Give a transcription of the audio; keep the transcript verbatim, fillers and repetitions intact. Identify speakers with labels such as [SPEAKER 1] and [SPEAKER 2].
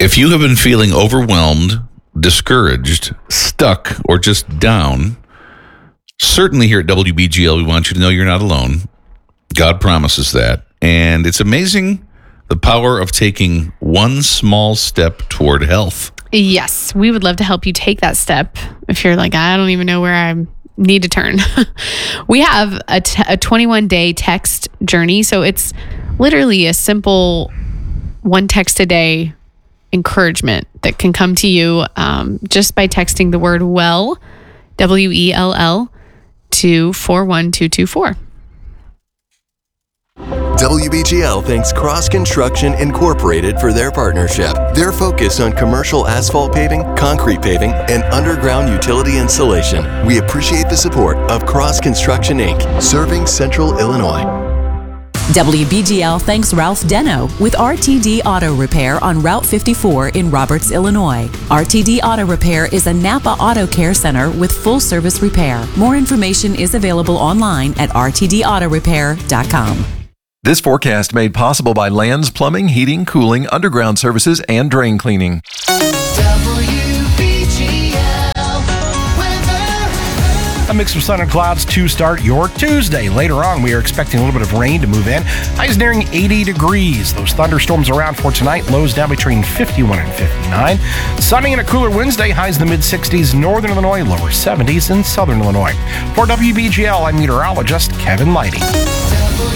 [SPEAKER 1] If you have been feeling overwhelmed, discouraged, stuck, or just down, certainly here at W B G L, we want you to know you're not alone. God promises that. And it's amazing the power of taking one small step toward health.
[SPEAKER 2] Yes, we would love to help you take that step. If you're like, I don't even know where I need to turn. We have a, t- a twenty-one day text journey. So it's literally a simple one text a day encouragement that can come to you um, just by texting the word well, W E L L, to four one two two four.
[SPEAKER 3] W B G L thanks Cross Construction Incorporated for their partnership. Their focus on commercial asphalt paving, concrete paving, and underground utility installation. We appreciate the support of Cross Construction Incorporated, serving Central Illinois.
[SPEAKER 4] W B G L thanks Ralph Deno with R T D Auto Repair on Route fifty-four in Roberts, Illinois. R T D Auto Repair is a Napa Auto Care Center with full service repair. More information is available online at r t d auto repair dot com.
[SPEAKER 5] This forecast made possible by Lands Plumbing, Heating, Cooling, Underground Services, and Drain Cleaning.
[SPEAKER 6] A mix of sun and clouds to start your Tuesday. Later on, we are expecting a little bit of rain to move in. Highs nearing eighty degrees. Those thunderstorms around for tonight. Lows down between fifty-one and fifty-nine. Sunny and a cooler Wednesday. Highs in the mid-sixties. Northern Illinois, lower seventies in southern Illinois. For W B G L, I'm meteorologist Kevin Lighty.